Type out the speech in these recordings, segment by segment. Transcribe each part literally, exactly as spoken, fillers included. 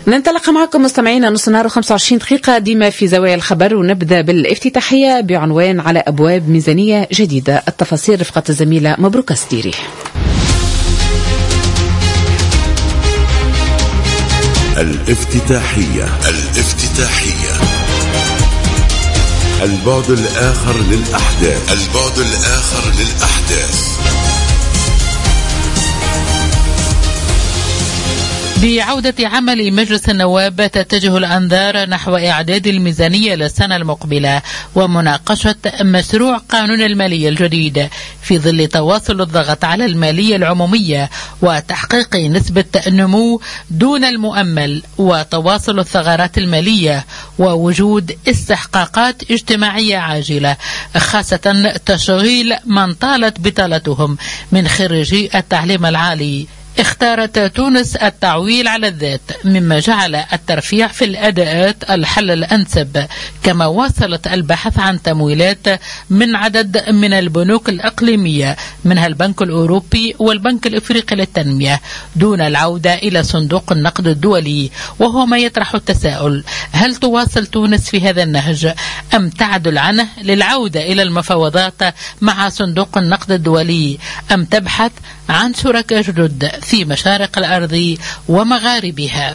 ننطلق معكم مستمعينا نص نهار وخمسة وعشرين دقيقة ديما في زوايا الخبر، ونبدأ بالافتتاحية بعنوان على أبواب ميزانية جديدة. التفاصيل رفقة الزميلة مبروك ستيري. الافتتاحية الافتتاحية البعد الآخر للأحداث البعد الآخر للأحداث. بعودة عمل مجلس النواب تتجه الأنظار نحو إعداد الميزانية للسنة المقبلة ومناقشة مشروع قانون المالية الجديد في ظل تواصل الضغط على المالية العمومية وتحقيق نسبة نمو دون المؤمل وتواصل الثغرات المالية ووجود استحقاقات اجتماعية عاجلة، خاصة تشغيل من طالت بطالتهم من خريجي التعليم العالي. اختارت تونس التعويل على الذات مما جعل الترفيع في الأداءات الحل الأنسب، كما واصلت البحث عن تمويلات من عدد من البنوك الإقليمية منها البنك الأوروبي والبنك الإفريقي للتنمية دون العودة إلى صندوق النقد الدولي، وهو ما يطرح التساؤل: هل تواصل تونس في هذا النهج أم تعدل عنه للعودة إلى المفاوضات مع صندوق النقد الدولي، أم تبحث عن شركاء جدد في مشارق الأرض ومغاربها؟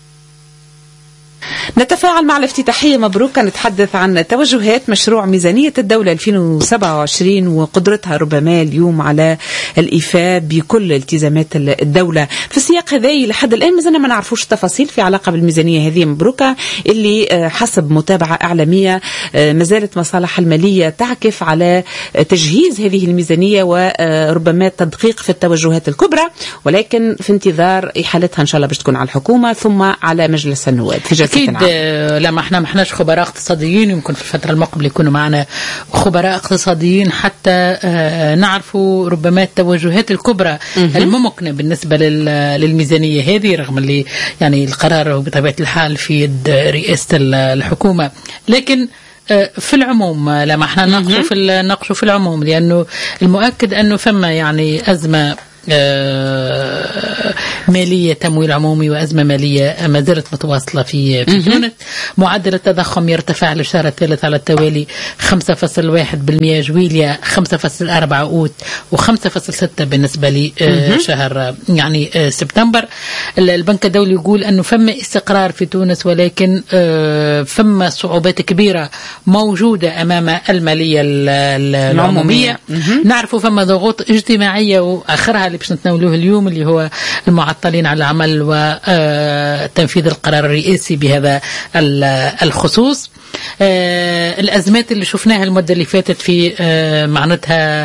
نتفاعل مع الافتتاحية مبروك. نتحدث عن توجهات مشروع ميزانية الدولة ألفين وسبعة وعشرين وقدرتها ربما اليوم على الإيفاء بكل التزامات الدولة. في السياق هذا لحد الآن مازلنا ما نعرفوش التفاصيل في علاقة بالميزانية هذه مبروكة اللي حسب متابعة إعلامية ما زالت مصالح المالية تعكف على تجهيز هذه الميزانية وربما تدقيق في التوجهات الكبرى، ولكن في انتظار إحالتها إن شاء الله باش تكون على الحكومة ثم على مجلس النواب في جلسة. أكيد لما احنا ما احناش خبراء اقتصاديين، يمكن في الفترة المقبلة يكونوا معنا خبراء اقتصاديين حتى اه نعرفوا ربما التوجهات الكبرى الممكنة بالنسبة للميزانية هذه، رغم اللي يعني القرار بطبيعة الحال في يد رئاسة الحكومة. لكن في العموم لما احنا نناقشوا في نناقشوا في العموم، لأنه المؤكد أنه فما يعني أزمة مالية تمويل عمومي وأزمة مالية ما زالت متواصلة في في تونس. معدل التضخم يرتفع للشهر الثالث على التوالي خمسة فاصلة واحد بالمئة جويليا، خمسة فاصلة أربعة أوت وخمسة فاصلة ستة بالنسبة لشهر يعني سبتمبر. البنك الدولي يقول أنه فما استقرار في تونس، ولكن فما صعوبات كبيرة موجودة أمام المالية العمومية. نعرفوا فما ضغوط اجتماعية وآخرها اللي باش نتناولوه اليوم اللي هو المعطلين على العمل وتنفيذ القرار الرئاسي بهذا الخصوص. آه الأزمات اللي شفناها المدة اللي فاتت في آه معناتها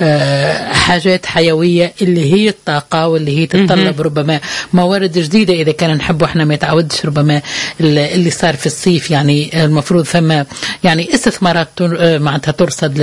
آه حاجات حيوية اللي هي الطاقة واللي هي تتطلب ربما موارد جديدة إذا كان نحبوا احنا ما يتعودش ربما اللي صار في الصيف. يعني المفروض ثم يعني استثمارات معناتها ترصد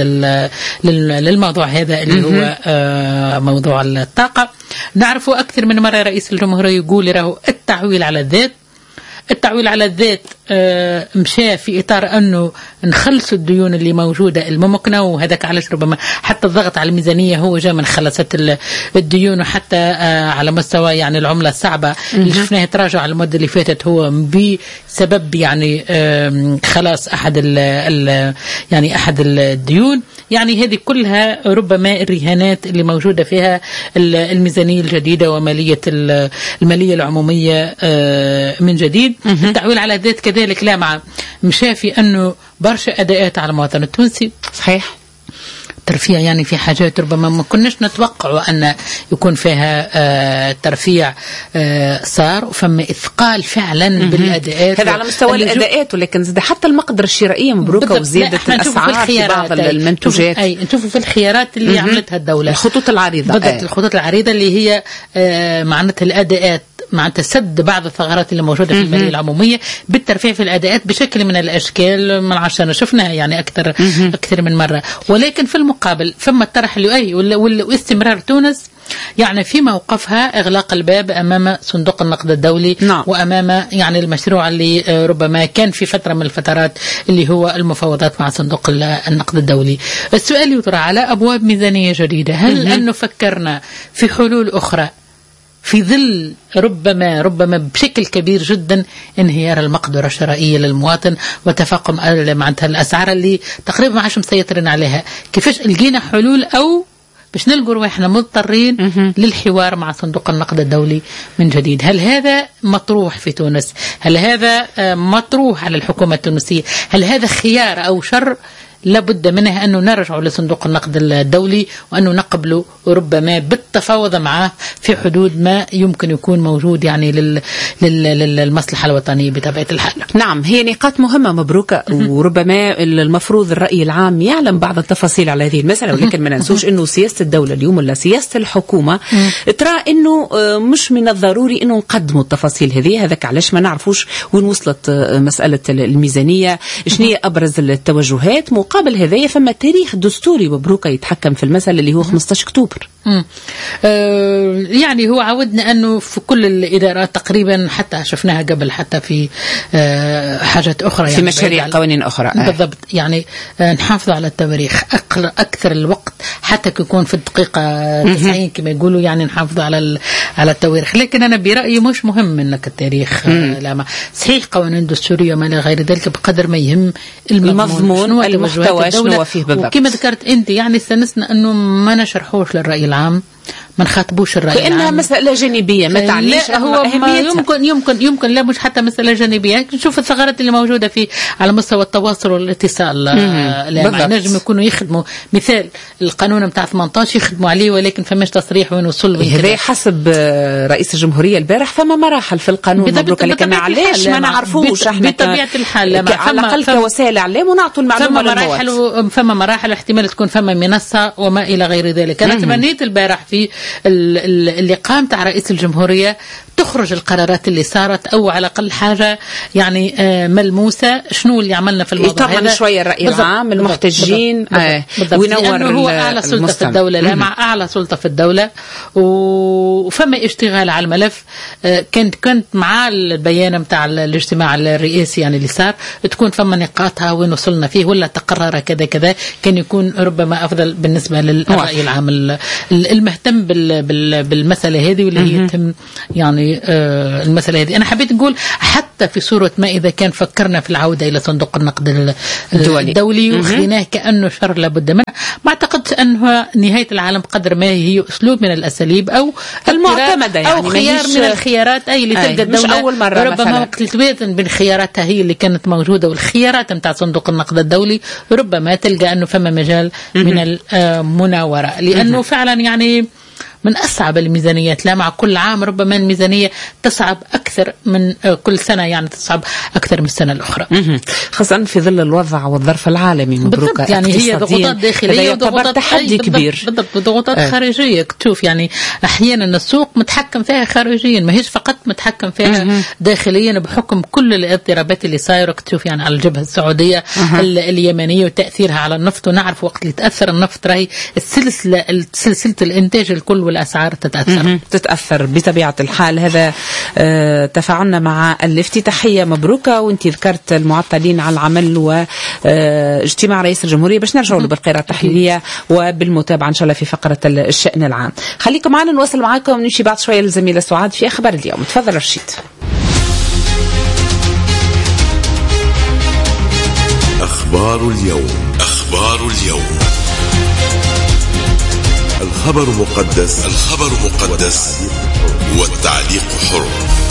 للموضوع هذا اللي هو آه موضوع الطاقة. نعرفوا أكثر من مرة رئيس الجمهورية يقول له التعويل على الذات. التعويل على الذات آه مشى في إطار أنه نخلص الديون اللي موجودة الممكنة، وهذاك علاش ربما حتى الضغط على الميزانية هو جاء من خلصت الديون، وحتى آه على مستوى يعني العملة الصعبة اللي شفناها تراجع على المدة اللي فاتت هو بسبب يعني آه خلاص أحد ال ال يعني أحد الديون. يعني هذه كلها ربما الرهانات اللي موجودة فيها الميزانية الجديدة ومالية المالية العمومية آه من جديد. التعويل على الذات كذلك لا مع مشافي أنه برشا أداءات على المواطن التونسي. صحيح ترفيع يعني في حاجات ربما ما كناش نتوقع أن يكون فيها آه ترفيع آه صار، وفما إثقال فعلا بالأداءات. هذا على مستوى الأداءات، ولكن زاد حتى المقدرة الشرائية مبروكة وزيادة الأسعار في بعض المنتوجات. أي نشوفوا في الخيارات اللي مم. عملتها الدولة، الخطوط العريضة بدأت الخطوط العريضة اللي هي آه معناتها الأداءات معناتها سد بعض الثغرات اللي موجودة في المالية العمومية بالترفيع في الأداءات بشكل من الأشكال من عشان شفناها يعني أكثر أكثر من مرة. ولكن في المقابل فما الطرح اللي أي واستمرار تونس يعني في موقفها إغلاق الباب أمام صندوق النقد الدولي نعم. وأمام يعني المشروع اللي ربما كان في فترة من الفترات اللي هو المفاوضات مع صندوق النقد الدولي. السؤال يطرح على أبواب ميزانية جديدة، هل أنه فكرنا في حلول أخرى في ظل ربما ربما بشكل كبير جدا انهيار المقدرة الشرائية للمواطن وتفاقم معناتها الأسعار اللي تقريبا ما عادش مسيطرين عليها. كيفاش لقينا حلول أو باش نلقوا احنا مضطرين للحوار مع صندوق النقد الدولي من جديد؟ هل هذا مطروح في تونس؟ هل هذا مطروح على الحكومة التونسية؟ هل هذا خيار أو شر لابد منه أنه نرجع لصندوق النقد الدولي وأنه نقبله ربما بالتفاوض معه في حدود ما يمكن يكون موجود يعني لل... لل... للمصلحة الوطنية بطبيعة الحال؟ نعم، هي نقاط مهمة مبروكة، وربما المفروض الرأي العام يعلم بعض التفاصيل على هذه المسألة، ولكن ما ننسوش أنه سياسة الدولة اليوم ولا سياسة الحكومة ترى أنه مش من الضروري أنه نقدموا التفاصيل هذه. هذاك علاش ما نعرفوش وين وصلت مسألة الميزانية، شنو أبرز التوجهات. مقابل هذايا فما تاريخ دستوري مبروكة يتحكم في المسألة اللي هو خمسة عشر أكتوبر. أه يعني هو عودنا أنه في كل الإدارات تقريبا، حتى شفناها قبل حتى في أه حاجات أخرى في يعني مشاريع قوانين أخرى. بالضبط. يعني أه نحافظ على التواريخ أكثر الوقت، حتى يكون في الدقيقة تسعين كما يقولوا، يعني نحافظ على على التواريخ. لكن أنا برأيي مش مهم أنك التاريخ أه لا، صحيح قوانين دستورية وما إلى غير ذلك، بقدر ما يهم المضمون المحتوى شنو فيه بالضبط. وكما ذكرت أنت يعني استنسنا أنه ما نشرحوش للرأي العام، ما نخاطبوش الرأي العام كأنها مسألة جانبية ما تعنيش هو يمكن يمكن يمكن لا مش حتى مسألة جانبية. نشوف الثغرات اللي موجودة في على مستوى التواصل والاتصال، لا نجم يكونوا يخدموا مثال القانون متاع ثمانية عشر يخدموا عليه، ولكن فماش تصريح وين وصل. هذا حسب رئيس الجمهورية البارح فما مراحل في القانون مبروك، لكن علاش ما نعرفوش احنا بطبيعة الحال على الأقل كوسائل إعلام ونعطوا المعلومة للمواطن. فما مراحل واحتمال تكون فما منصة وما إلى غير ذلك. أنا تمنيت البارح في اللقاء متاع رئيس الجمهورية تخرج القرارات اللي صارت، أو على الأقل حاجة يعني ملموسة شنو اللي عملنا في الموضوع هذا. يطمن شوية الرأي العام المحتجين وينور هو أعلى سلطة في الدولة، لا مع أعلى سلطة في الدولة، وفما اشتغال على الملف. كنت كنت مع البيان متاع الاجتماع الرئاسي يعني اللي صار، تكون فما نقاطها وين وصلنا فيه ولا تقرر كذا كذا، كان يكون ربما أفضل بالنسبة للرأي العام المهتم بالمسألة هذه واللي هي تم يعني آه المسألة هذه. أنا حبيت نقول حتى في صورة ما إذا كان فكرنا في العودة إلى صندوق النقد الدولي, الدولي وخليناه كأنه شر لابد منه، ما أعتقد أنه نهاية العالم قدر ما هي أسلوب من الأساليب أو المعتمدة يعني، أو خيار من الخيارات أي اللي تلقى الدولة أول مرة ربما وقت توازن بين خياراتها هي اللي كانت موجودة والخيارات متاع صندوق النقد الدولي، ربما تلقى أنه فما مجال من المناورة، لأنه فعلا يعني من أصعب الميزانيات. لا مع كل عام ربما الميزانية تصعب أكثر من كل سنة، يعني تصعب أكثر من السنة الأخرى، خاصة في ظل الوضع والظرف العالمي مبروكة. يعني هي ضغوطات داخلية وضغوطات تحدي كبير. بالضبط، ضغوطات آه. خارجية. تشوف يعني أحيانا السوق متحكم فيها خارجيا، ما هيش فقط متحكم فيها مه. داخليا بحكم كل الاضطرابات اللي صايرة. تشوف يعني على الجبهة السعودية مه. اليمنية وتأثيرها على النفط، ونعرف وقت اللي تأثر النفط راهي السلسلة سلسلة الإنتاج الكل والأسعار تتأثر تتأثر بطبيعة الحال. هذا اه تفاعلنا مع الافتتاحية مبروكة، وانت ذكرت المعطلين على العمل واجتماع رئيس الجمهورية باش نرجعوا له بالقراءة التحليلية وبالمتابعة إن شاء الله في فقرة الشأن العام. خليكم معنا نواصل معاكم ونمشي بعد شوية للزميلة سعاد في أخبار اليوم. تفضل رشيد. أخبار اليوم. أخبار اليوم. الخبر مقدس. الخبر مقدس والتعليق حر.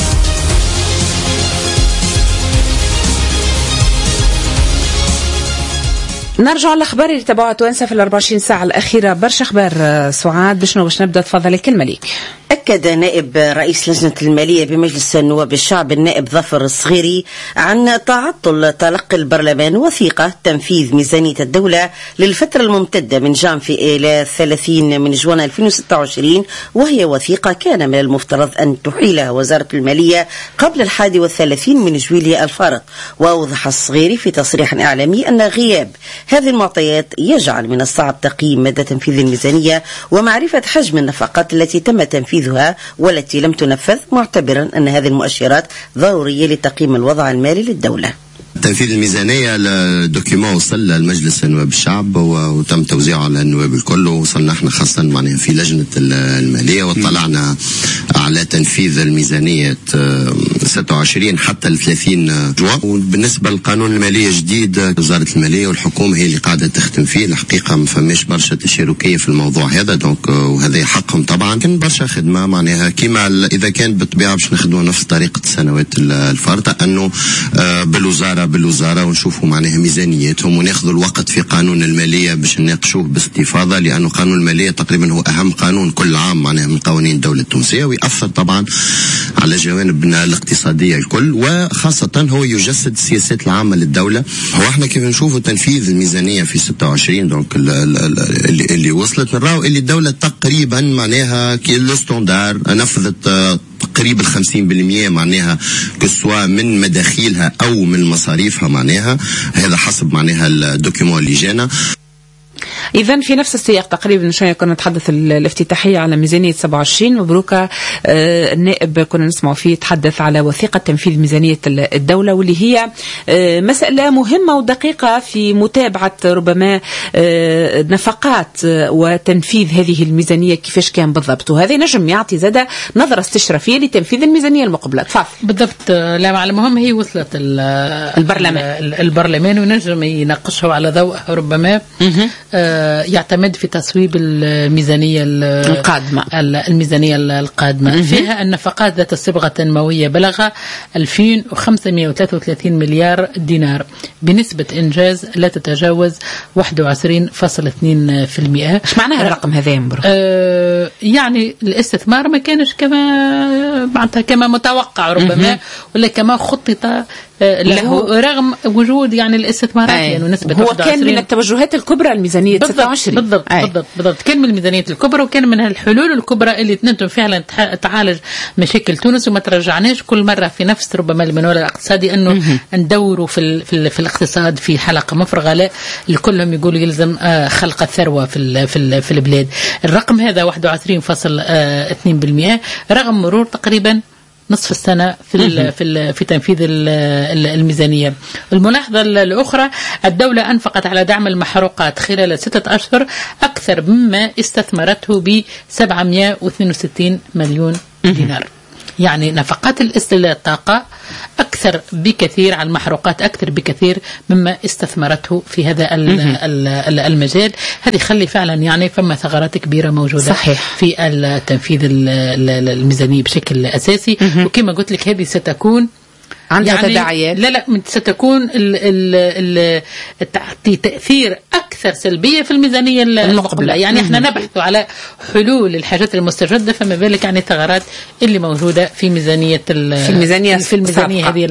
نرجع للأخبار اللي تابعوها توانسة في الأربع وعشرين ساعة الأخيرة. برشا أخبار سعاد، بشنو باش نبدأ؟ تفضل الكلمة ليك. أكد نائب رئيس لجنة المالية بمجلس النواب الشعب النائب ظفر الصغيري عن تعطل تلقي البرلمان وثيقة تنفيذ ميزانية الدولة للفترة الممتدة من جانفي إلى ثلاثين من جوان ألفين وستة وعشرين، وهي وثيقة كان من المفترض أن تحيلها وزارة المالية قبل الحادي والثلاثين من جويلية الفارط. وأوضح الصغيري في تصريح إعلامي أن غياب هذه المعطيات يجعل من الصعب تقييم مدى تنفيذ الميزانية ومعرفة حجم النفقات التي تم تنفيذها والتي لم تنفذ، معتبرا أن هذه المؤشرات ضرورية لتقييم الوضع المالي للدولة. تنفيذ الميزانية الدوكيومون وصل للمجلس النواب الشعب وتم توزيعه على النواب الكل، وصلنا احنا خاصة معناها في لجنة المالية واطلعنا على تنفيذ الميزانية ستة وعشرين حتى ل ثلاثين جوان. وبالنسبة للقانون المالية جديد، وزارة المالية والحكومة هي اللي قاعدة تخدم فيه. الحقيقة ما فماش برشا تشاركية في الموضوع هذا، دونك وهذا حقهم طبعا. كان برشا خدمة معناها كيما إذا كان بالطبيعة باش نخدموا نفس طريقة السنوات الفارطة، أنه بالوزارة بالوزارة ونشوفوا معناها ميزانيتهم وناخذوا الوقت في قانون المالية باش نناقشوه باستفاضة، لأنه قانون المالية تقريبا هو أهم قانون كل عام معناها من قوانين الدولة التونسية، ويأثر طبعا على جوانبنا الاقتصادية الكل، وخاصة هو يجسد السياسات العامة للدولة. هو احنا كيف نشوفوا تنفيذ الميزانية في ستة وعشرين دونك اللي, اللي وصلت نراو اللي الدولة تقريبا معناها كي الستاندار نفذت تقريبا خمسين بالمئة معناها كسوا من مداخيلها او من مصاريفها، معناها هذا حسب معناها الدوكيومون اللي جانا. إذن في نفس السياق تقريبا شوية كنا نتحدث الافتتاحية على ميزانية سبعة وعشرين. مبروك آه النائب كنا نسمع فيه يتحدث على وثيقة تنفيذ ميزانية الدولة، واللي هي آه مسألة مهمة ودقيقة في متابعة ربما آه نفقات آه وتنفيذ هذه الميزانية كيفاش كان بالضبط، وهذا نجم يعطي زادة نظرة استشرافية لتنفيذ الميزانية المقبلة. تفضل. بالضبط. لا على المهم هي وصلت البرلمان البرلمان ونجم يناقشها على ضوء ربما آه يعتمد في تصويب الميزانية القادمة الميزانية القادمة فيها النفقات ذات الصبغة التنموية بلغ ألفين وخمسمائة وثلاثة وثلاثين مليار دينار بنسبة إنجاز لا تتجاوز واحد وعشرين فاصلة اثنين بالمئة. ايش معناها الرقم هذا يا مبروك؟ آه يعني الاستثمار ما كانش كما معناتها كما متوقع ربما ولا كما خطط له رغم وجود يعني الاستثمارات يعني نسبة هو كان من التوجهات الكبرى الميزانية ستة وعشرين. بالضبط بالضبط بالضبط كان من الميزانية الكبرى وكان من الحلول الكبرى اللي تنتم فعلا تعالج مشاكل تونس وما ترجعناش كل مرة في نفس ربما المنوال الاقتصادي انه ندوروا في ال في, ال في الاقتصاد في حلقة مفرغة. لا الكلهم يقولوا يلزم خلق الثروة في ال في, ال في البلاد. الرقم هذا واحد وعشرين فاصلة اثنين بالمئة رغم مرور تقريبا نصف السنة في في في تنفيذ الميزانية. الملاحظة الأخرى الدولة أنفقت على دعم المحروقات خلال ستة أشهر أكثر مما استثمرته ب سبعمائة واثنين وستين مليون دينار. يعني نفقات الاستهلاك الطاقة أكثر بكثير على المحروقات أكثر بكثير مما استثمرته في هذا المجال. هذه يخلي فعلا يعني فما ثغرات كبيرة موجودة صحيح. في التنفيذ الميزانية بشكل أساسي. وكما قلت لك هذه ستكون عندها يعني تداعيات. لا لا ستكون ال ال ال تعطي تأثير أكثر سلبية في الميزانية المقبلة. يعني احنا نبحث على حلول الحاجات المستجدة فما بالك يعني الثغرات اللي موجودة في ميزانية في الميزانية في الميزانية هذه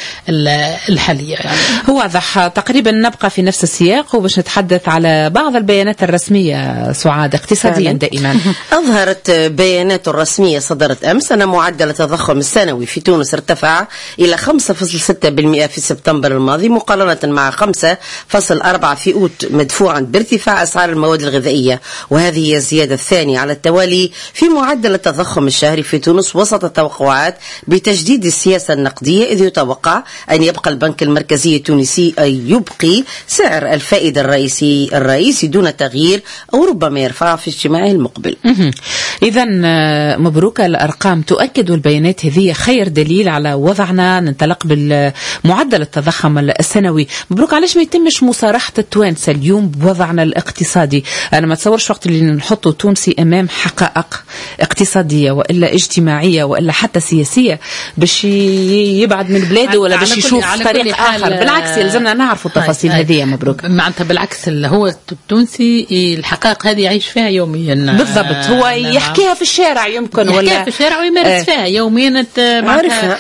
الحالية. يعني هو واضح تقريبا نبقى في نفس السياق وباش نتحدث على بعض البيانات الرسمية سعاد اقتصاديا دائما. أظهرت بيانات رسمية صدرت أمس أن معدل التضخم السنوي في تونس ارتفع إلى خمسة فاصلة ستة بالمئة في سبتمبر الماضي مقارنة مع خمسة فاصلة أربعة في أوت، مدفوعا بارتفاع أسعار المواد الغذائية، وهذه هي الزيادة الثانية على التوالي في معدل التضخم الشهري في تونس وسط التوقعات بتجديد السياسة النقدية، إذ يتوقع أن يبقى البنك المركزي التونسي أن يبقي سعر الفائدة الرئيسي الرئيسي دون تغيير أو ربما يرفعه في اجتماعه المقبل. إذا مبروك، الأرقام تؤكد والبيانات هذه خير دليل على وضعنا ننطلق بالمعدل التضخم السنوي. مبروك. علاش ما يتمش مصارحة التوانسة اليوم بوضعنا الاقتصادي؟ أنا ما تصورش وقت اللي نحطه تونسي أمام حقائق اقتصادية وإلا اجتماعية وإلا حتى سياسية باش يبعد من بلاده ولا باش يشوف طريق آخر. بالعكس يلزمنا نعرف التفاصيل هذه. مبروك. معناتها بالعكس هو التونسي الحقائق هذه يعيش فيها يوميا. بالضبط. هو يحكيها في الشارع يمكن ولا يحكيها في الشارع ويمارس آه فيها يوميا. عارفها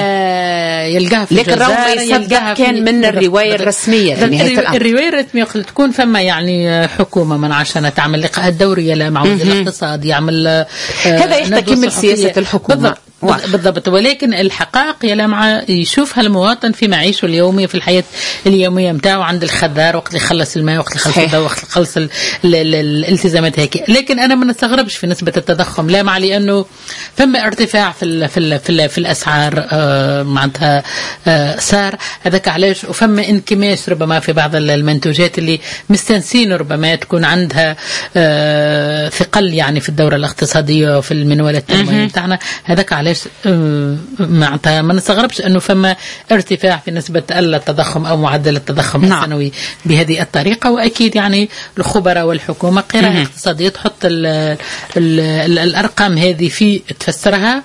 آه يلقاها في لكن رغم يصدق كان من الرواية الرسمية. الرواية الرسمية تكون فما يعني حكومة من عشان تعمل لقاءات دورية مع وزير الاقتصاد يعمل هذا يحتكم من سياسة الحكومة. بالضبط. بالضبط. ولكن الحقائق يا لمعة يشوفها المواطن في معيشه اليومي في الحياة اليومية متاعه عند الخضار وقت اللي يخلص الماء وقت اللي يخلص الضوء وقت اللي يخلص الالتزامات هيك. لكن أنا ما نستغربش في نسبة التضخم لا مع لأنه فما ارتفاع في ال في ال في, ال في الأسعار آه معناتها آه صار هذاك علاش. وفما انكماش ربما في بعض المنتوجات اللي مستنسين ربما تكون عندها آه ثقل يعني في الدورة الاقتصادية وفي المنوال التنموي بتاعنا. هذاك علاش آه معناتها ما نستغربش أنه فما ارتفاع في نسبة التضخم أو معدل التضخم نعم. السنوي بهذه الطريقة. وأكيد يعني الخبراء والحكومة قراءة اقتصادية تحط ال ال ال الأرقام هذه في تفسرها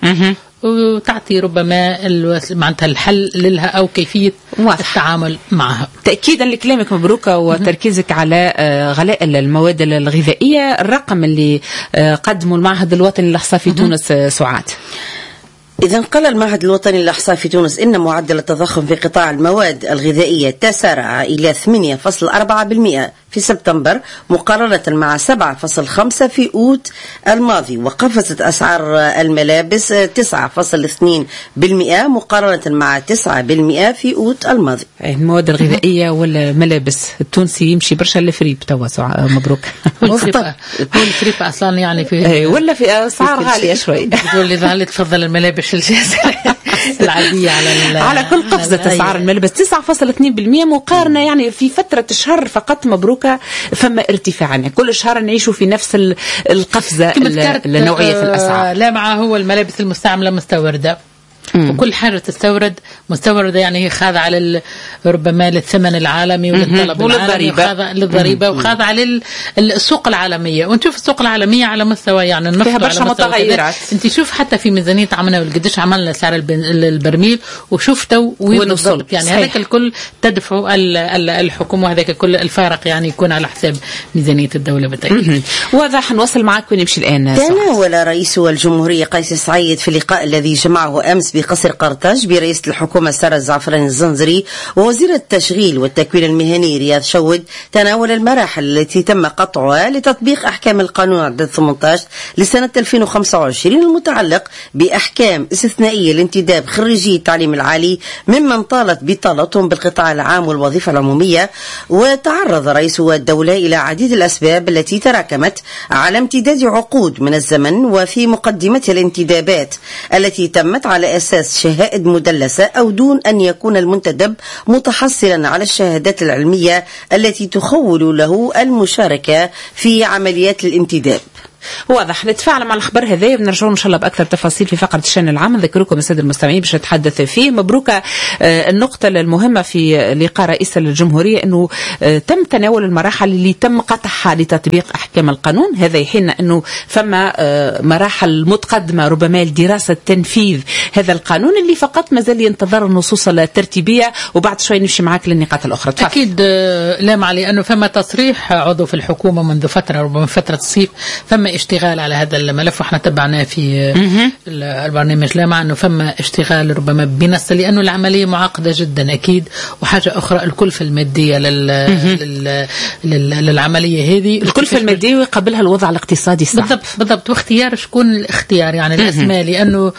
وتعطي ربما معناتها الحل لها أو كيفية واضح. التعامل معها. تأكيدا لكلامك مبروكة وتركيزك على غلاء المواد الغذائية. الرقم اللي قدمه المعهد الوطني للإحصاء في تونس سعاد. إذا قال المعهد الوطني للإحصاء في تونس إن معدل التضخم في قطاع المواد الغذائية تسارع إلى ثمانية فاصلة أربعة بالمئة في سبتمبر مقارنة مع سبعة فاصلة خمسة بالمئة في أوت الماضي. وقفزت أسعار الملابس تسعة فاصلة اثنين بالمئة مقارنة مع تسعة بالمئة في أوت الماضي. المواد الغذائية والملابس التونسي يمشي برشا للفريب توا. مبروك. هو الفريب أصلا يعني في ولا في أسعار غالية شوي. تقول لي ظهر تفضل الملابس العادية على على كل قفزة أسعار الملابس تسعة فاصلة اثنين بالمئة مقارنة يعني في فترة شهر فقط مبروكة فما ارتفاع. يعني كل شهر نعيشوا في نفس القفزة النوعية في الأسعار. لا مع هو الملابس المستعملة مستوردة مم. وكل حاجة تستورد مستوردة يعني هي خاضعة على ربما للثمن العالمي وللطلب العالمي وخاضعة للضريبة وخاضعة على السوق العالمية. ونشوف السوق العالمية على مستوى يعني النفط فيها برشا متغيرات. انت شوف حتى في ميزانية عملنا والقديش عملنا سعر البرميل وشوف تو وين بالضبط. يعني هذاك الكل تدفع الحكومة وهذاك كل الفارق يعني يكون على حساب ميزانية الدولة بالتأكيد. واضح. نوصل معك ونمشي الآن. تناول رئيس الجمهورية قيس سعيد في اللقاء الذي جمعه أمس بقصر قرطاج برئيس الحكومة سارة الزعفراني الزنزري ووزير التشغيل والتكوين المهني رياض شود تناول المراحل التي تم قطعها لتطبيق أحكام القانون عدد ثمانية عشر لسنة ألفين وخمسة وعشرين المتعلق بأحكام استثنائية لانتداب خريجي التعليم العالي ممن طالت بطالتهم بالقطاع العام والوظيفة العمومية. وتعرض رئيس الدولة إلى عديد الأسباب التي تراكمت على امتداد عقود من الزمن وفي مقدمتها الانتدابات التي تمت على أساس شهائد مدلسة أو دون أن يكون المنتدب متحصلا على الشهادات العلمية التي تخول له المشاركة في عمليات الانتداب. واضح. نتفاعل مع الأخبار هذه ونرجعون إن شاء الله بأكثر تفاصيل في فقرة الشأن العام. نذكركم السادة المستمعين باش نتحدث فيه. مبروك النقطة المهمة في لقاء رئيس الجمهورية أنه تم تناول المراحل اللي تم قطعها لتطبيق أحكام القانون. هذا يحين أنه فما مراحل متقدمة ربما لدراسة تنفيذ هذا القانون اللي فقط مازال ينتظر النصوص الترتيبية. وبعد شوي نمشي معك للنقاط الأخرى. تفضل. أكيد لا معلي أنه فما تصريح عضو في الحكومة منذ فترة ربما فترة الصيف فما اشتغال على هذا الملف وإحنا تبعناه في البرنامج. لا مع أنه فما اشتغال ربما بنص لأنه العملية معقدة جدا أكيد. وحاجة أخرى الكلفة المادية لل... لل... لل... للعملية هذه الكلفة المادية ويقابلها الوضع الاقتصادي صعب. بالضبط بالضبط. واختيار شكون الاختيار يعني الأسماء لأنه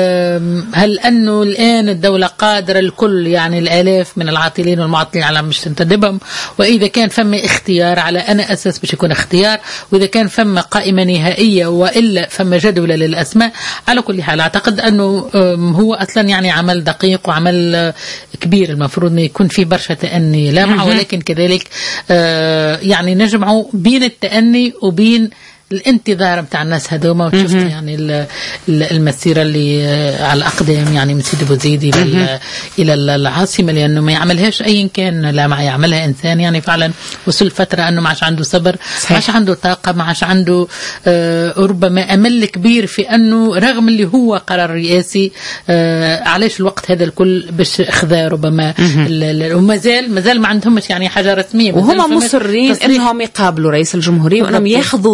هل أنه الآن الدولة قادرة الكل يعني الآلاف من العاطلين والمعطلين على مش تنتدبهم. وإذا كان فما اختيار على أنا أساس باش يكون اختيار وإذا كان فما قائمة نهائية وإلا فما جدولة للأسماء. على كل حال أعتقد أنه هو أصلا يعني عمل دقيق وعمل كبير المفروض أن يكون فيه برشا تأني لا مع ولكن كذلك يعني نجمعوا بين التأني وبين الانتظار متاع الناس هذوما. وشفت يعني المسيرة اللي على الأقدام يعني من سيدي بوزيدي إلى العاصمة لأنه ما يعملهاش أي كان لا ما يعملها إنسان يعني فعلا وصل فترة أنه ما عادش عنده صبر ما عادش عنده طاقة ما عادش عنده آه ربما أمل كبير في أنه رغم اللي هو قرار رئاسي آه علاش الوقت هذا الكل باش إخذ ربما وما زال ما زال ما عندهمش يعني حاجة رسمية وهم مصرين أنهم يقابلوا رئيس الجمهورية وأنهم يأخذوا الضمن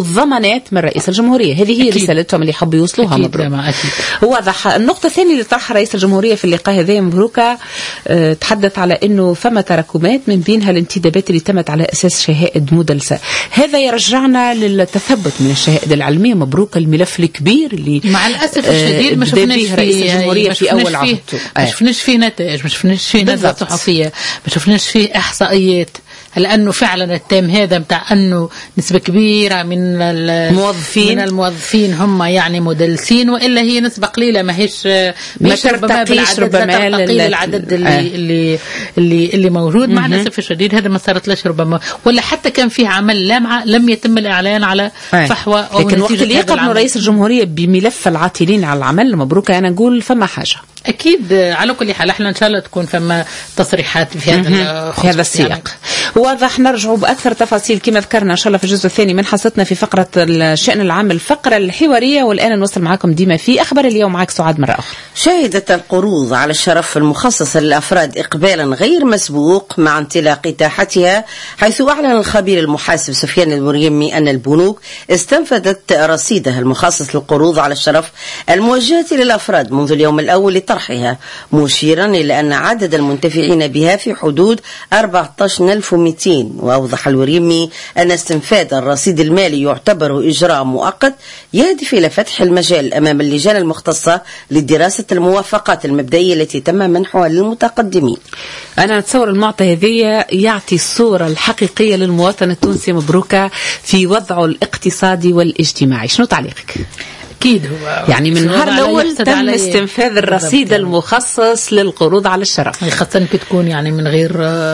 معونات من رئيس الجمهورية. هذه هي رسالتهم اللي حبوا يوصلوها. مبروك. واضح. النقطة الثانية اللي طرحها رئيس الجمهورية في اللقاء هذا مبروكة اه تحدث على أنه فما تراكمات من بينها الانتدابات اللي تمت على أساس شهائد مدلسة. هذا يرجعنا للتثبت من الشهائد العلمية. مبروك الملف الكبير اللي مع الأسف الشديد ما شفناش فيه رئيس الجمهورية في أول عهده. ما شفناش فيه نتائج، ما شفناش فيه نزعة صحفية، ما شفناش فيه إحصائيات، لأنه فعلا التام هذا متاع أنه نسبة كبيرة من الموظفين من الموظفين هم يعني مدلسين، وإلا هي نسبة قليلة ما هيش ما ترتقيش ربما العدد اللي آه. اللي اللي اللي موجود. مع الأسف الشديد هذا ما صارت لش ربما، ولا حتى كان فيه عمل لامعة لم يتم الإعلان على آه. فحوى أو لكن وقت اللي يقدم رئيس الجمهورية بملف العاطلين على العمل مبروك أنا نقول فما حاجة. أكيد على كل حال احنا إن شاء الله تكون فما تصريحات في هذا في هذا السياق. يعني واضح. نرجع بأكثر تفاصيل كما ذكرنا إن شاء الله في الجزء الثاني من حصتنا في فقرة الشأن العام الفقرة الحوارية، والآن نوصل معكم ديما في أخبار اليوم. معك سعاد مرة أخرى. شهدت القروض على الشرف المخصصة للأفراد إقبالا غير مسبوق مع انطلاق إتاحتها، حيث أعلن الخبير المحاسب سفيان المريمي أن البنوك استنفذت رصيدها المخصص للقروض على الشرف الموجهة للأفراد منذ اليوم الأول لطرحها، مشيرا إلى أن عدد المنتفعين بها في حدود أربعة عشر ألف ومئتين. وأوضح الوريمي أن استنفاذ الرصيد المالي يعتبر إجراء مؤقت يهدف إلى فتح المجال أمام اللجان المختصة لدراسة الموافقات المبدئية التي تم منحها للمتقدمين. أنا أتصور المعطى هذه يعطي الصورة الحقيقية للمواطن التونسي مبروكة في وضعه الاقتصادي والاجتماعي. شنو تعليقك؟ أكيد هو يعني من النهار الأول تم استنفاذ الرصيد المخصص للقروض على الشرف، خاصة تكون يعني من غير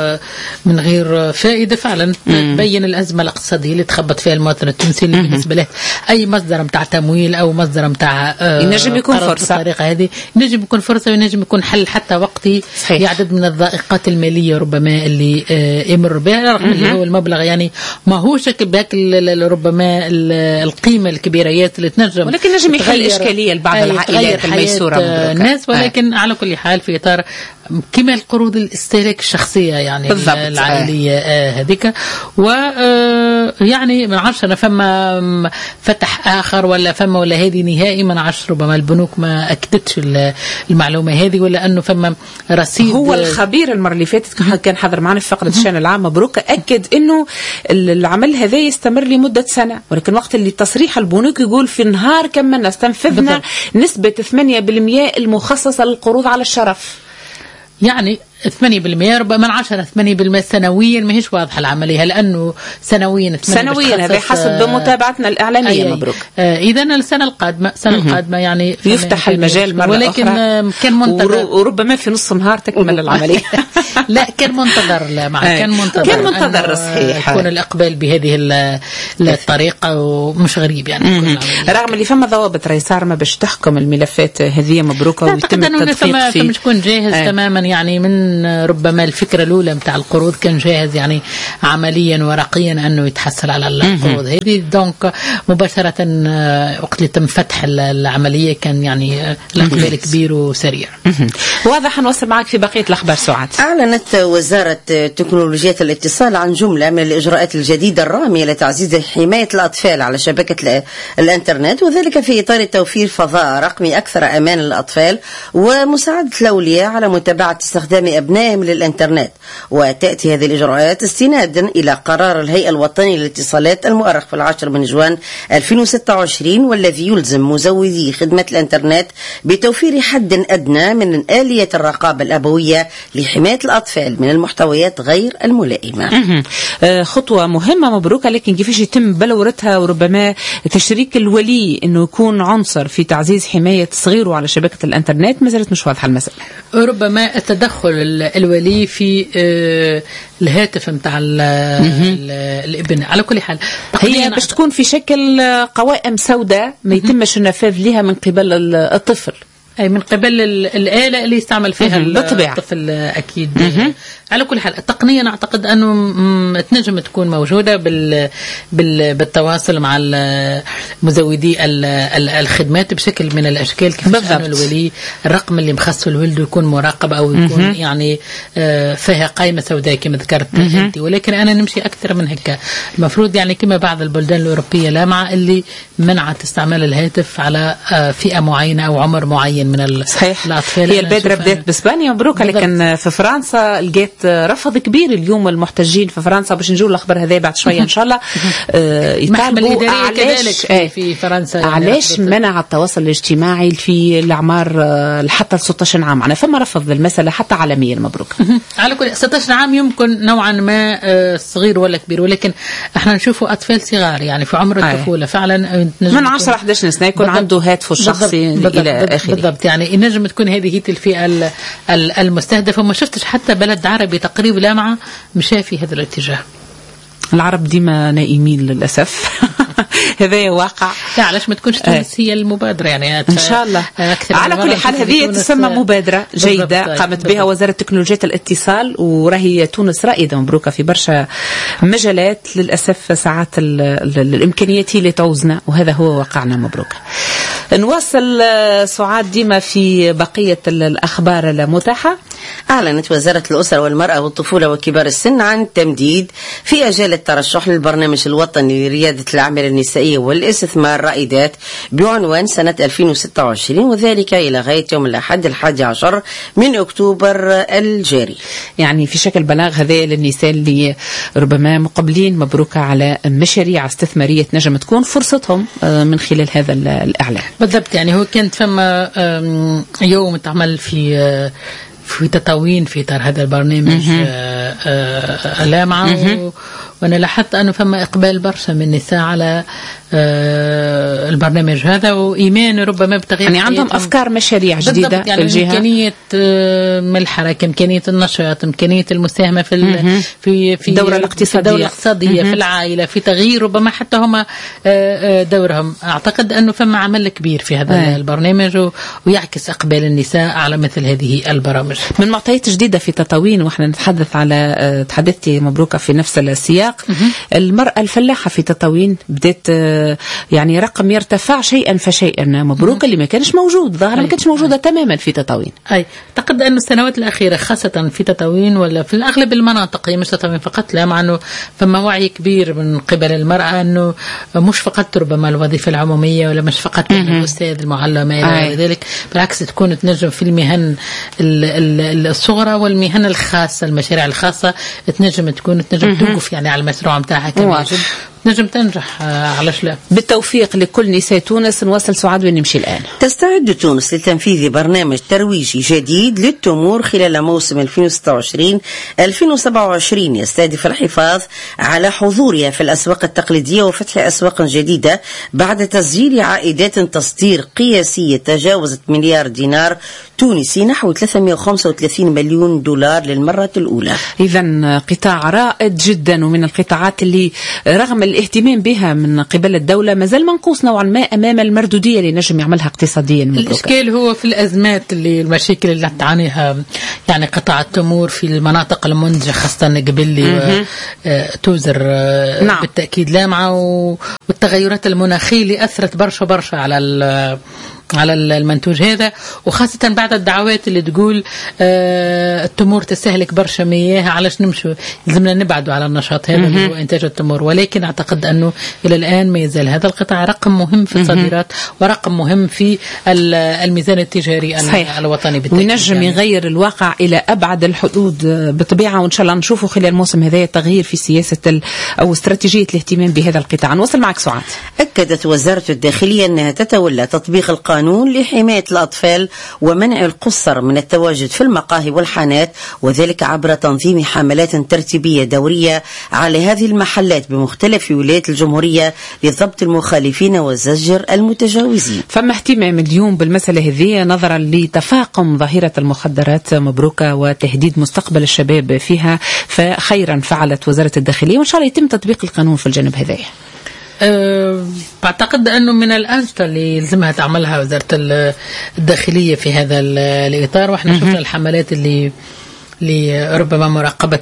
من غير فائدة فعلا. تبين الأزمة الاقتصادية اللي تخبط فيها المواطن التونسي، اللي بالنسبة له أي مصدر متاع تمويل أو مصدر متاع ينجم يكون فرصة بالطريقة هذه، ينجم يكون فرصة وينجم يكون حل حتى وقتي يعدد من الضائقات المالية ربما اللي يمر بها، رغم اللي هو المبلغ يعني ما هوش بهاك ربما القيمة الكبيريات اللي تنجم، ولكن نجم يحل إشكالية لبعض العائلات الميسورة الناس، ولكن آه. على كل حال في إطار كما القروض الاستهلاك الشخصية يعني بالضبط. العائلية آه. هذيك و آه يعني ما نعرفش أنا فما فتح آخر ولا فما ولا هذه نهائي ما نعرفش، ربما البنوك ما أكدتش المعلومة هذه، ولا أنه فما رصيد. هو الخبير المرة اللي فاتت كان حاضر معنا في فقرة الشأن العام مبروك أكد إنه العمل هذا يستمر لمدة سنة، ولكن وقت اللي تصريح البنوك يقول في نهار كم استنفذنا بالضبط. نسبة ثمانية بالمئة المخصصة للقروض على الشرف، يعني ثمانية بالمئة ربما من عشرة ثمانية بالمئة سنويا ما هيش واضحة العملية، لأنه سنويا سنويا هذا حسب بمتابعتنا الإعلامية. مبروك. آه إذا السنة القادمة السنة القادمة يعني يفتح المجال مرة ولكن أخرى، كان منتظر وربما في نص نهار تكمل العملية. لا كان منتظر لا مع كان منتظر كان منتظر صحيح يكون الإقبال بهذه الطريقة ومش غريب يعني. رغم اللي فما ضوابط رئيس عارمة باش تحكم الملفات هذه مبروكة ويتم التدقيق فيه، فمش تكون جاهز آه. تماما يعني من ربما الفكرة الأولى متاع القروض كان جاهز يعني عمليا ورقيا أنه يتحصل على القروض هذه، دونك مباشرة وقت اللي تم فتح العملية كان يعني الإقبال كبير وسريع. واضح. نوصل معك في بقية الأخبار سعاد. أعلنت وزارة تكنولوجيات الاتصال عن جملة من الإجراءات الجديدة الرامية لتعزيز حماية الأطفال على شبكة الإنترنت، وذلك في إطار توفير فضاء رقمي أكثر أمان للأطفال ومساعدة الأولياء على متابعة استخدام أبنائهم للإنترنت. وتأتي هذه الإجراءات استنادا إلى قرار الهيئة الوطنية للاتصالات المؤرخ في العاشر من جوان ألفين وستة وعشرين، والذي يلزم مزودي خدمة الإنترنت بتوفير حد أدنى من آلية الرقابة الأبوية لحماية الأطفال من المحتويات غير الملائمة. خطوة مهمة مبروكة، لكن كيفاش يتم بلورتها وربما تشريك الولي إنه يكون عنصر في تعزيز حماية صغيره على شبكة الإنترنت ما زالت مش واضحة المسألة. ربما التدخل الولي في الهاتف متاع الابن على كل حال هي باش تكون في شكل قوائم سوداء ما يتمش النفاذ لها من قبل الطفل. أي من قبل الآلة اللي يستعمل فيها بالطبيعة. الطفل أكيد. على كل حال تقنيا أعتقد أنه تنجم تكون موجودة بال بال بالتواصل مع مزودي الخدمات بشكل من الأشكال، كيف أنه الولي الرقم اللي مخصه الولد يكون مراقب أو يكون م-م. يعني فيها قائمة سوداء كما ذكرت أنت. ولكن أنا نمشي أكثر من هيك. المفروض يعني كما بعض البلدان الأوروبية لامعة اللي منعت استعمال الهاتف على فئة معينة أو عمر معين من صحيح. الأطفال. هي البادرة بدأت بإسبانيا مبروك، لكن في فرنسا لقيت رفض كبير اليوم المحتجين في فرنسا، باش نجول الأخبار هذه بعد شوية إن شاء الله. يطالبوا علاش في فرنسا يعني علاش منع التواصل الاجتماعي في الأعمار حتى ستة عشر عام. أنا فما رفض المسألة حتى عالميا مبروك. على كل ستة عشر عام يمكن نوعا ما صغير ولا كبير، ولكن احنا نشوفوا أطفال صغار يعني في عمر الطفولة فعلا من عشرة إحدى عشر سنة يكون عنده هاتفه الشخصي إلى آخره. بالضبط، يعني نجم تكون هذه هي الفئة المستهدفة. وما شفتش حتى بلد عربي تقريبا لامعة مشى في هذا الاتجاه. العرب ديما نائمين للأسف. هذا واقع. لا علاش ما تكونش تونس هي المبادرة يعني إن شاء الله. على كل حال هذه تسمى مبادرة جيدة قامت بها وزارة تكنولوجيا الاتصال، وراهي تونس رائدة مبروكة في برشا مجالات. للأسف ساعات الإمكانيات هي اللي تعوزنا، وهذا هو واقعنا مبروك. نواصل سعاد ديما في بقية الأخبار المتاحة. أعلنت وزارة الأسرة والمرأة والطفولة وكبار السن عن تمديد في أجال الترشح للبرنامج الوطني لريادة الأعمال النسائية والاستثمار الرائدات بعنوان سنة ألفين وستة وعشرين، وذلك إلى غاية يوم الأحد الحادي عشر من أكتوبر الجاري. يعني في شكل بلاغ هذا للنساء اللي ربما مقبلين مبروكة على مشاريع استثمارية نجم تكون فرصتهم من خلال هذا الإعلان. بالضبط، يعني هو كانت فما يوم تعمل في في تطاوين في إطار هذا البرنامج لامعة، وأنا لاحظت أنه فما إقبال برشا من النساء على البرنامج هذا، وإيمان ربما بتغيير يعني عندهم أفكار مشاريع جديدة يعني في الجهة. إمكانية من الحركة، إمكانية النشاط، إمكانية المساهمة في في في الدورة الاقتصادية, الدورة الاقتصادية في العائلة، في تغيير ربما حتى هم دورهم. أعتقد أنه فما عمل كبير في هذا آه. البرنامج، ويعكس إقبال النساء على مثل هذه البرامج. من معطيات جديدة في تطاوين، وإحنا نتحدث على تحدثتي مبروكة في نفس السياق. المرأة الفلاحة في تطاوين بدأت يعني رقم يرتفع شيئا فشيئا مبروكة، اللي ما كانش موجود ظاهرة ما كانش موجودة أي. تماما في تطاوين. أي أعتقد أن السنوات الأخيرة خاصة في تطاوين ولا في الأغلب المناطق، مش تطاوين فقط، لا، مع أنه فما وعي كبير من قبل المرأة أنه مش فقط ربما الوظيفة العمومية ولا مش فقط الأستاذ المعلمة إلى ذلك، بالعكس تكون تنجم في المهن الصغرى والمهن الخاصة، المشاريع الخاصة تنجم تكون تنجم توقف يعني على المشروع متاعها كما يجب، نجم تنجح. علاش لا؟ بالتوفيق لكل نساء تونس. نواصل سعاد وين نمشي الآن. تستعد تونس لتنفيذ برنامج ترويجي جديد للتمور خلال موسم ألفين وستة وعشرين ألفين وسبعة وعشرين، يستهدف الحفاظ على حضورها في الأسواق التقليدية وفتح أسواق جديدة بعد تسجيل عائدات تصدير قياسية تجاوزت مليار دينار تونسي، نحو ثلاثمئة وخمسة وثلاثين مليون دولار للمرة الأولى. إذن قطاع رائد جدا، ومن القطاعات اللي رغم الاهتمام بها من قبل الدولة ما زال منقوص نوعا ما أمام المردودية اللي نجم يعملها اقتصاديا. الإشكال هو في الأزمات اللي المشاكل اللي تعانيها يعني قطاع التمور في المناطق المنتجة خاصة قبلي وتوزر نعم. بالتأكيد لامعة، والتغيرات المناخية اللي أثرت برشا برشا على على المنتوج هذا، وخاصة بعد الدعوات اللي تقول آه التمور تستهلك برشا مياه، علاش نمشوا لازمنا نبعدوا على النشاط هذا اللي هو إنتاج التمور. ولكن أعتقد أنه إلى الآن ما يزال هذا القطاع رقم مهم في الصادرات ورقم مهم في الميزان التجاري صحيح. الوطني بالتأكيد، ونجم يعني يغير الواقع إلى أبعد الحدود بطبيعة، وإن شاء الله نشوفه خلال الموسم هذا تغيير في سياسة أو استراتيجية الاهتمام بهذا القطاع. نوصل معك سعاد. أكدت وزارة الداخلية أنها تتولى تطبيق القانون لحماية الأطفال ومنع القصر من التواجد في المقاهي والحانات، وذلك عبر تنظيم حملات ترتيبية دورية على هذه المحلات بمختلف ولايات الجمهورية لضبط المخالفين وزجر المتجاوزين. فما اهتمام اليوم بالمسألة هذه نظرا لتفاقم ظاهرة المخدرات مبروكة وتهديد مستقبل الشباب فيها، فخيرا فعلت وزارة الداخلية، وإن شاء الله يتم تطبيق القانون في الجانب هذا. أه بعتقد أنه من الأنشطة اللي لازمها تعملها وزارة الداخلية في هذا الإطار، وإحنا شفنا الحملات اللي لربما مراقبة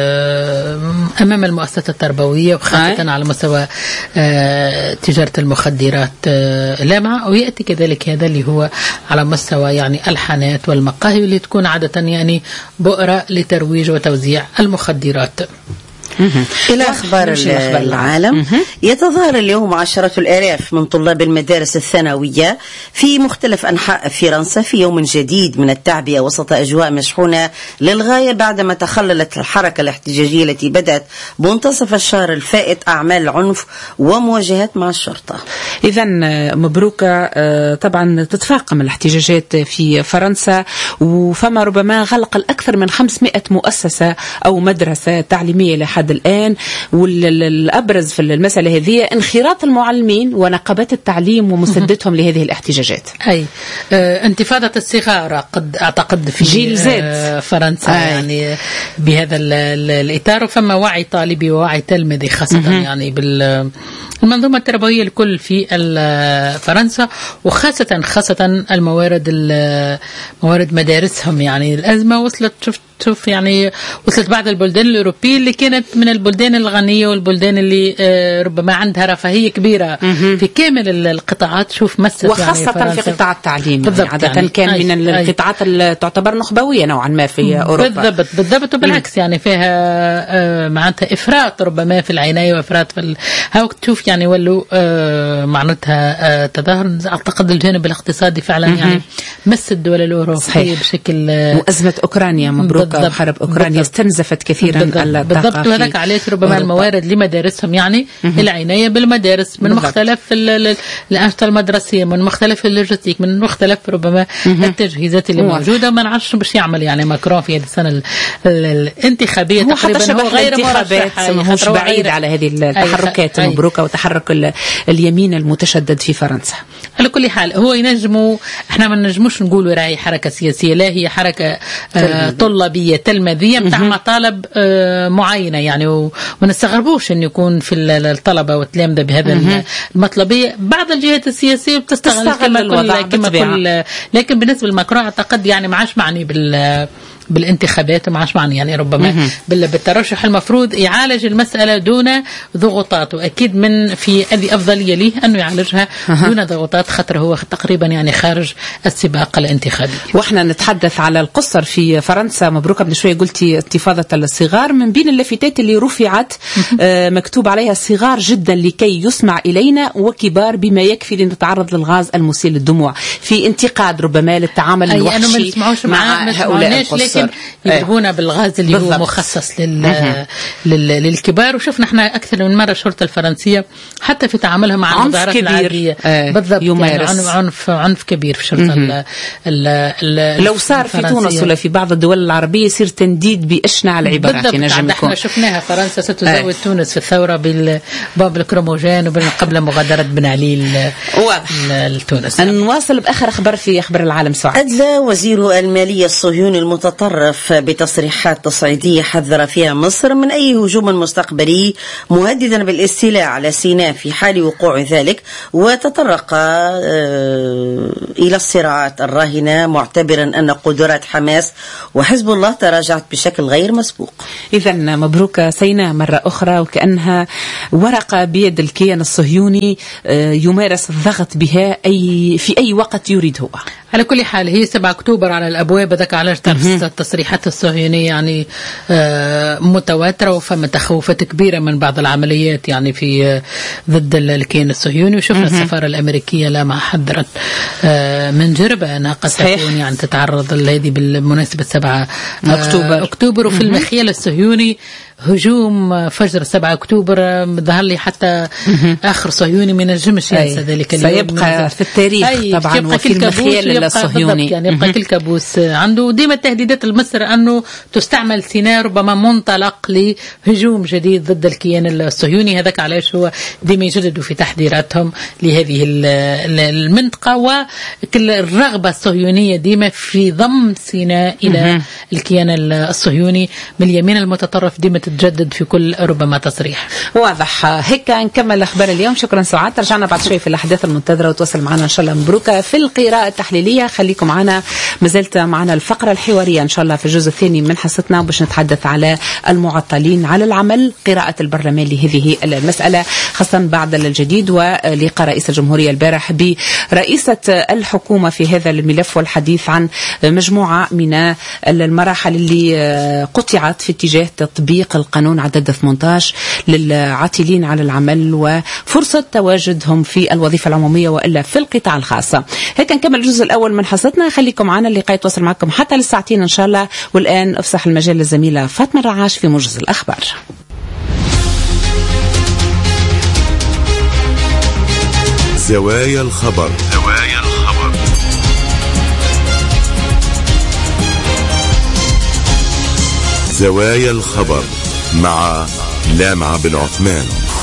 أمام المؤسسات التربوية وخاصة على مستوى تجارة المخدرات اللامعة، ويأتي كذلك هذا اللي هو على مستوى يعني الحانات والمقاهي اللي تكون عادة يعني بؤرة لترويج وتوزيع المخدرات. إلى أخبار العالم. يتظاهر اليوم عشرات الآلاف من طلاب المدارس الثانوية في مختلف أنحاء فرنسا في يوم جديد من التعبئة وسط أجواء مشحونة للغاية بعدما تخللت الحركة الاحتجاجية التي بدأت منتصف الشهر الفائت أعمال عنف ومواجهات مع الشرطة. إذن مبروكة، طبعا تتفاقم الاحتجاجات في فرنسا، وفما ربما غلق الأكثر من خمسمائة مؤسسة أو مدرسة تعليمية لحد الآن. والأبرز في المسألة هذه انخراط المعلمين ونقابات التعليم ومسدتهم لهذه الاحتجاجات. أي اه انتفاضة الصغار قد أعتقد في جيل زد اه فرنسا أي. يعني بهذا الإطار، فما وعي طالبي ووعي تلميذي خاصة مه. يعني بال المنظومة التربوية الكل في فرنسا، وخاصة خاصة الموارد موارد مدارسهم. يعني الأزمة وصلت شفت شوف يعني وصلت بعض البلدان الأوروبية اللي كانت من البلدان الغنية والبلدان اللي ربما عندها رفاهية كبيرة مه. في كامل القطاعات. شوف مست وخاصة يعني في قطاع التعليم يعني عادة يعني كان أي من أي القطاعات اللي تعتبر نخبوية نوعا ما في أوروبا. بالضبط بالضبط وبالعكس يعني فيها معناتها إفراط ربما في العناية وإفراط في ال... هاو تشوف يعني ولوا معناتها تظاهر. أعتقد الجانب الاقتصادي فعلا مه. يعني مس الدول الأوروبية بشكل. وأزمة أوكرانيا مبروك حرب أوكرانيا استنزفت كثيرا الطاقة. بالضبط وذاك عليك ربما الموارد لمدارسهم يعني مه. العناية بالمدارس من بالضبط. مختلف الأنشطة المدرسية، من مختلف اللوجستيك، من مختلف ربما مه. التجهيزات اللي مه. موجودة. ما نعرفش باش يعمل يعني ماكرون في هذه السنة الانتخابية تقريبا هو غير مرشح، مش بعيد على هذه التحركات المبروكة وتحرك اليمين المتشدد في فرنسا. على كل حال هو ينجموا، احنا ما نجموش نقولوا راهي حركة سياسية، لا هي حركة آه طلابية تلميذية بتاع مطالب آه معينة يعني، وما نستغربوش ان يكون في الطلبة والتلامذة بهذا المطلبية. بعض الجهات السياسية بتستغل كما كل كما كل لكن بالنسبة لماكرون اعتقد يعني ما عادش معني بال بالانتخابات، ما عادش معني يعني ربما بالترشح. المفروض يعالج المسألة دون ضغوطات، وأكيد من في هذه أفضلية ليه أنه يعالجها دون ضغوطات، خطر هو تقريبا يعني خارج السباق الانتخابي. وإحنا نتحدث على القصر في فرنسا. مبروك قبل شوية قلتي انتفاضة الصغار، من بين اللافتات اللي رفعت آه مكتوب عليها صغار جدا لكي يسمع إلينا، وكبار بما يكفي لنتعرض للغاز المسيل للدموع، في انتقاد ربما للتعامل الوحشي مع هؤلاء القصر. يضربونا بالغاز اللي بالضبط. هو مخصص لل... لل... للكبار. وشفنا احنا أكثر من مرة الشرطة الفرنسية حتى في تعاملها مع المظاهرات العادية آه. بالضبط يعني عنف عنف كبير في الشرطة ال... ال... ال... لو صار في تونس ولا في بعض الدول العربية يصير تنديد بأشنع العبارات. بالضبط احنا شفناها فرنسا ستزود آه. تونس في الثورة بالباب الكروموجين وقبل مغادرة بن علي لتونس. نواصل بآخر أخبار في أخبار العالم. سعد أدلى وزير المالية الصهيوني المتطرف بتصريحات تصعيدية حذر فيها مصر من أي هجوم مستقبلي، مهددا بالاستيلاء على سيناء في حال وقوع ذلك، وتطرق إلى الصراعات الراهنة معتبرا أن قدرات حماس وحزب الله تراجعت بشكل غير مسبوق. إذن مبروك سيناء مرة أخرى، وكأنها ورقة بيد الكيان الصهيوني يمارس الضغط بها أي في أي وقت يريد هو. على كل حال هي سبعة أكتوبر على الأبواب، ذاك على التصريحات الصهيونية يعني متواترة، وفما تخوفات كبيرة من بعض العمليات يعني في ضد الكيان الصهيوني. وشفنا السفارة الأمريكية لما حذرت من جربة أنها قد تكون يعني تتعرض لهذه بالمناسبة سبعة أكتوبر أكتوبر وفي المخيل الصهيوني هجوم فجر سبعة أكتوبر. ظهر لي حتى آخر صهيوني من الجمش ينسى ذلك اليوم، سيبقى في التاريخ طبعا وفي المخيل الصهيوني. يعني يبقى كل كابوس عنده. ديما التهديدات لمصر أنه تستعمل سيناء ربما منطلق لهجوم جديد ضد الكيان الصهيوني. هذاك علاش هو ديما يجددوا في تحذيراتهم لهذه المنطقة، وكل الرغبة الصهيونية ديما في ضم سيناء إلى الكيان الصهيوني من اليمين المتطرف، ديما تتجدد في كل ربما تصريح. واضح. هيك نكمل أخبار اليوم. شكرا سعاد. رجعنا بعد شوي في الأحداث المنتظرة، وتواصل معنا إن شاء الله مبروكة في القراءة التحليلية. خليكم معنا، مازلت معنا الفقرة الحوارية إن شاء الله في الجزء الثاني من حصتنا، باش نتحدث على المعطلين على العمل، قراءة البرلمان لهذه المسألة خاصة بعد الجديد ولقاء رئيس الجمهورية البارح برئيسة الحكومة في هذا الملف، والحديث عن مجموعة من المراحل اللي قطعت في اتجاه تطبيق القانون عدد ثمانية عشر للعاطلين على العمل وفرصة تواجدهم في الوظيفة العمومية وإلا في القطاع الخاص. هيك نكمل الجزء الأول من حصتنا. خليكم معنا، اللقاء يتواصل معكم حتى للساعتين إن شاء الله. والآن أفسح المجال للزميلة فاطمة الرعاش في موجز الأخبار. زوايا الخبر. زوايا الخبر. زوايا الخبر مع لامع بن عثمان.